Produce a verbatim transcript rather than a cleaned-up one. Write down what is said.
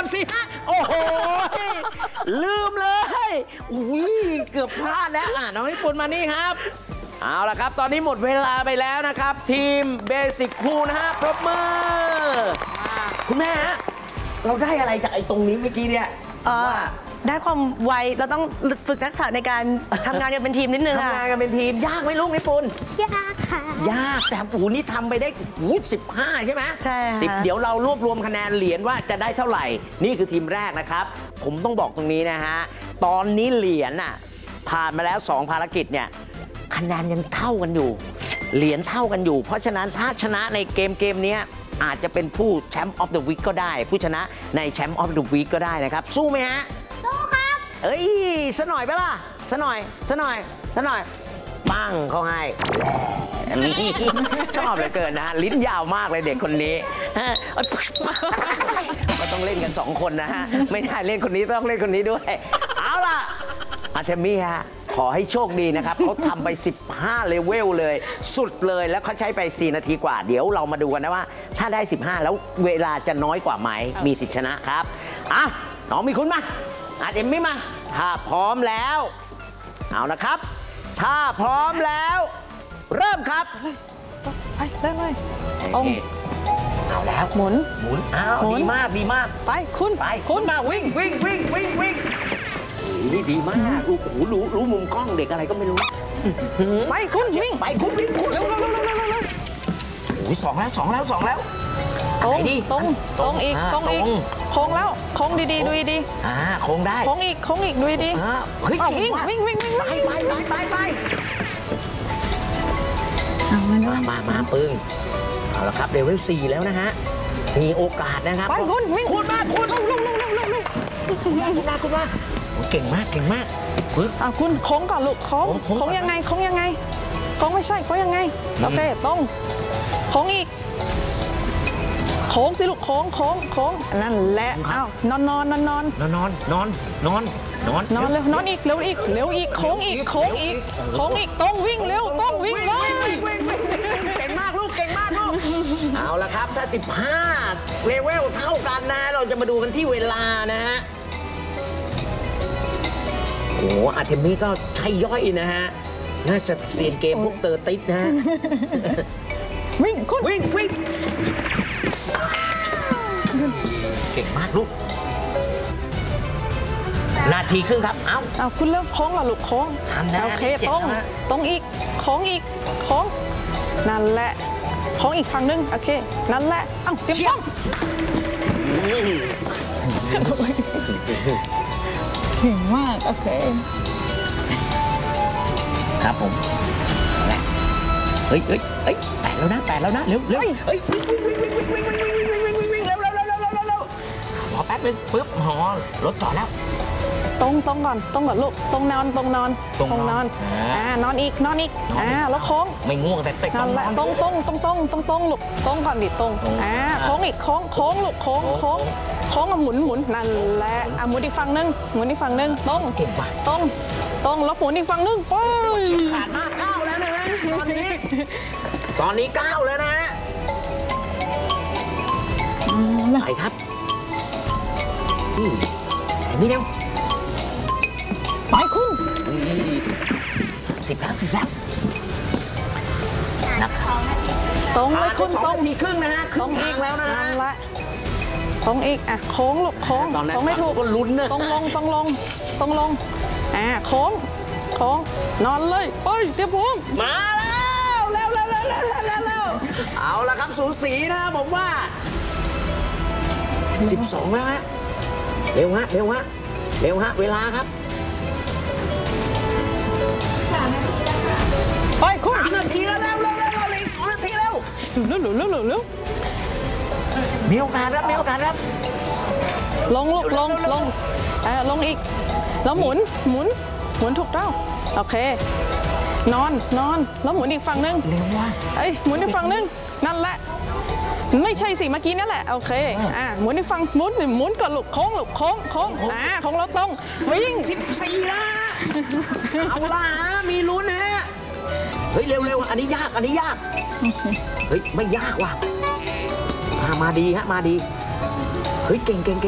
สิฮะโอ้โหลืมเลยอุ้ยเกือบพลาดแล้วอ่ะน้องญี่ปุ่นมานี่ครับเอาละครับตอนนี้หมดเวลาไปแล้วนะครับทีมเบสิกคูนะฮะปรบมือคุณแม่ฮะเราได้อะไรจากไอ้ตรงนี้เมื่อกี้เนี่ยว่าได้ความไวเราต้องฝึกทักษะในการทำงานกันเป็นทีมนิดนึงทำงานกันเป็นทีมยากไหมลูกญี่ปุ่นยากค่ะยากแต่ปูนี่ทำไปได้หูสิบห้าใช่ไหมใช่ค่ะสิบเดี๋ยวเรารวบรวมคะแนนเหรียญว่าจะได้เท่าไหร่นี่คือทีมแรกนะครับผมต้องบอกตรงนี้นะฮะตอนนี้เหรียญน่ะผ่านมาแล้วสองภารกิจเนี่ยคะแนนยังเท่ากันอยู่เหรียญเท่ากันอยู่เพราะฉะนั้นถ้าชนะในเกมเกมนี้อาจจะเป็นผู้แชมป์ออฟเดอะวีคก็ได้ผู้ชนะในแชมป์ออฟเดอะวีคก็ได้นะครับสู้ไหมฮะสู้ครับเอ้ยสหน่อยไปล่ะสหน่อยสหน่อยสหน่อยปังเขาให้ชอบเหลือเกินนะลิ้นยาวมากเลยเด็กคนนี้ก็ต้องเล่นกันสองคนนะฮะไม่ได้เล่นคนนี้ต้องเล่นคนนี้ด้วยเอาล่ะอาร์เทมี่ฮะขอให้โชคดีนะครับเขาทำไปสิบห้าเลเวลเลยสุดเลยแล้วเขาใช้ไปสี่นาทีกว่าเดี๋ยวเรามาดูกันนะว่าถ้าได้สิบห้าแล้วเวลาจะน้อยกว่าไหมมีสิทธิชนะครับอ่ะน้องมีคุณมาอาร์เทมี่มาถ้าพร้อมแล้วเอานะครับถ้าพร้อมแล้วเริ่มครับไปได้เลยตรงเอาแล้วหมุนหมุนอ้าวดีมากดีมากไปคุณไปคุณมาวิ่งวิ่งวิ่งวิ่งวิ่งนี่ดีมากรู้หูรู้รู้มุมกล้องเด็กอะไรก็ไม่รู้ไปคุณวิ่งไปคุณวิ่งคุณเร็วเร็วเร็วเร็วเร็วเร็วโอ้ยสองแล้วสองแล้วสองแล้วตรงตรงตรงอีกตรงอีกโค้งแล้วโค้งดีๆดูดีอ่าโค้งได้โค้งอีกโค้งอีกดูดีเฮ้ยวิ่งวิ่งวิ่งวิ่งไปไปไปไปไปมามามาปึ้งเอาละครับเลเวลสี่แล้วนะฮะมีโอกาสนะครับไปคุณวิ่งคุณมาคุณลงลงลงลงลงลงคุณมาคุณมาคุณมาเก่งมากเก่งมากปึ๊บอ่ะคุณโค้งก่อนลูกโค้งโค้งยังไงโค้งยังไงโค้งไม่ใช่โค้งยังไงโอเคตรงโค้งอีกโค้งสิลูกโค้งโค้งโค้งนั่นแหละอ้าวนอนนอนนอนนอนนอนนอนนอนนอนนอนเร็วนอนอีกเร็วอีกเร็วอีกโค้งอีกโค้งอีกโค้งอีกตรงวิ่งเร็วตรงวิ่งเลยเก่งมากลูกเก่งมากลูกเอาละครับถ้าสิบห้าเลเวลเท่ากันนะเราจะมาดูกันที่เวลานะฮะโอ้อาร์เทมี่ก็ใช่ย่อยนะฮะน่าจะเซียนเกมพวกเตอร์ติสนะฮะวิ่งคุณวิ่งวิ่งเก่งมากลูกนาทีครึ่งครับเอ้าเอาคุณเริ่มโค้งเหรอลูกโค้งโอเคตรงตรงอีกโค้งอีกโค้งนั่นแหละโค้งอีกฝั่งนึงโอเคนั่นแหละเอ้าเตรียมต้องเก่งมากโอเคครับผมเฮ้ยเฮ้ยเฮ้ยแปดแล้วนะแปดแล้วนะเร็วเร็วเฮ้ยวิ่งวิ่งวิ่งวิ่งวิ่งวิ่งวิ่งวิ่งวิ่งวิ่งวิ่งเร็วเร็วเร็วเร็วเร็วเร็วรอแป๊บนึงปึ๊บหอรถจอดแล้วตรงตรงก่อนตรงก่อนลูกตรงนอนตรงนอนตรงนอนอ่านอนอีกนอนอีกอ่าแล้วโค้งไม่ง่วงแต่เตะนอนละตรงตรงตรงตรงตรงตรงลูกตรงก่อนดิตรงอ่าโค้งอีกโค้งโค้งลูกโค้งโค้งโค้งหมุนหมุนนั่นแหละอ่ะหมุนอีกฝั่งนึงหมุนอีกฝั่งนึงตรงตรงตรงแล้วหมุนอีกฝั่งนึงไปขาดมากเก้าแล้วนะฮะตอนนี้ตอนนี้เก้าแล้วนะฮะไปครับนี่เร็วไปคุณสิบแล้วสิบแล้วนับตรงเลยคุณตรงทีครึ่งนะฮะตรงอีกแล้วนะนั่นละตรงอีกอ่ะโค้งลูกโค้งตรงไม่ถูกก็ลุ้นเนอะตรงลงตรงลงตรงลงอ่าโค้งโค้งนอนเลยไปเตรียมพร้อมมาแล้วเร็วเร็วเร็วเร็วเร็วเร็วเอาละครับสูสีนะผมว่าสิบสองแล้วฮะเร็วฮะเร็วฮะเร็วฮะเวลาครับไปคุณสามนาทีแล้วเร็วเร็วเร็วเร็วอีกสองนาทีแล้วเร็วเร็วเร็วเร็วเร็วมีโอกาสครับมีโอกาสครับลงลูกลงลงอ่าลงอีกแล้วหมุนหมุนหมุนถูกต้องโอเคนอนนอนแล้วหมุนอีกฝั่งนึงเร็วว่ะเอ้ยหมุนอีกฝั่งนึงนั่นแหละไม่ใช่สิเมื่อกี้นั่นแหละโอเคอ่าหมุนอีกฝั่งหมุนหมุนก่อนลูกโค้งลูกโค้งโค้งอ่าของเราตรงวิ่งสิบสี่ละเอาล่ะมีลุ้นฮะเฮ้ยเร็วเร็วอันนี้ยากอันนี้ยากเฮ้ยไม่ยากว่ะมามาดีฮะมาดีเฮ้ยเก่งเก่ง